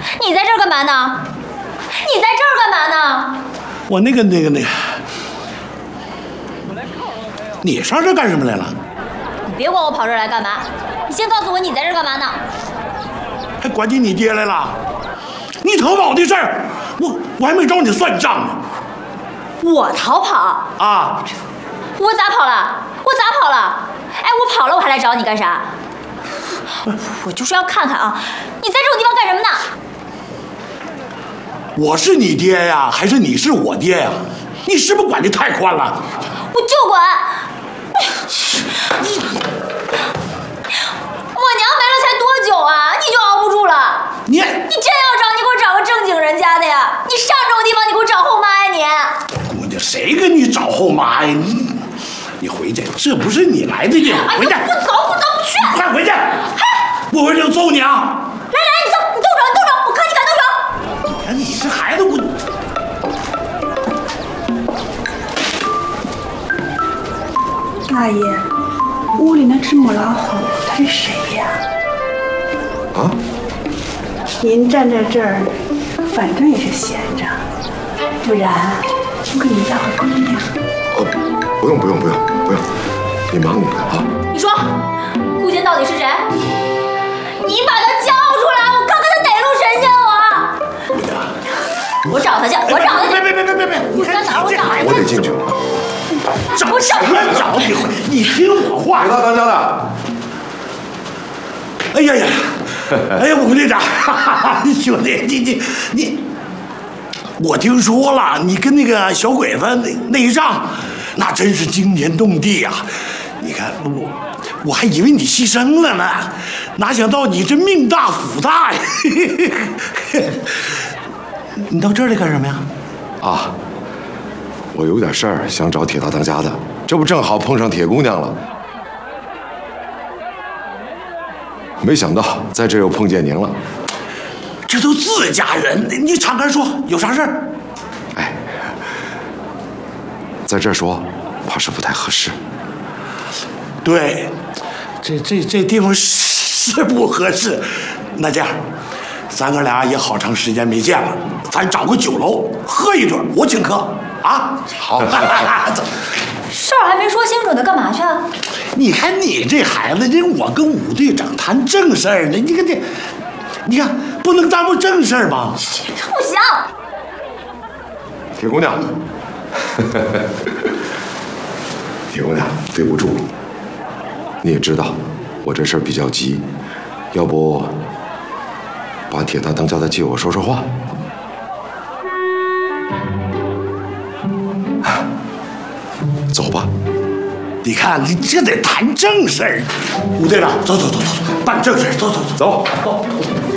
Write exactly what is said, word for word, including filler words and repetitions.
你在这儿干嘛呢？你在这儿干嘛呢？ 我那个那个那个，你上这干什么来了？ 你别管我跑这儿来干嘛，你先告诉我你在这儿干嘛呢？ 还管起你爹来了？你逃跑的事儿，我我还没找你算账呢。 我逃跑啊？ 我咋跑了？我咋跑了？哎，我跑了，我还来找你干啥？我就是要看看啊，你在这种地方干什么呢？ 我是你爹呀，还是你是我爹呀？你是不是管得太宽了？ 我就管。你，我娘没了才多久啊？你就熬不住了？ 你你真要找，你给我找个正经人家的呀！你上这种地方，你给我找后妈呀你！ 姑娘，谁给你找后妈呀？你你回去，这不是你来的地方，回去。 不走，不走，不去。 你快回去！不回去就揍你啊！ 来来，你走，你动手，你动手，我看你敢动手！ 你看你这孩子，我。 大爷，屋里那只母老虎，它是谁呀？ 啊？ 您站在这儿，反正也是闲着，不然我给您要个姑娘。 哦，不用不用不用不用，你忙你的啊。 你说，顾坚到底是谁？你把他叫出来，我看看他哪路神仙我！我找他去，我找他去！ 别别别别别别！ 你在哪儿？我找他去！ 我得进去。 找什么找你？你听我话。 铁道当家的。 哎呀呀！哎呀，武队长，兄弟，你你你，我听说了，你跟那个小鬼子那那一仗，那真是惊天动地呀！你看我，我还以为你牺牲了呢，哪想到你这命大福大呀！你到这儿来干什么呀？ 啊，我有点事儿想找铁道当家的，这不正好碰上铁姑娘了。没想到在这又碰见您了。 这都自家人，你敞开说，有啥事儿？ 哎，在这说，怕是不太合适。 对，这这这地方是不合适。那这样，咱哥俩也好长时间没见了，咱找个酒楼喝一顿，我请客啊！ 好， 走。 事儿还没说清楚呢，干嘛去啊？ 你看你这孩子，这我跟武队长谈正事儿呢，你看这，你看不能耽误正事儿吧？ 不行。 铁姑娘，铁姑娘，对不住。你也知道，我这事儿比较急，要不把铁道当家的借我说说话？走吧。 你看，你这得谈正事儿。武队长，走走走走，办正事，走走走走。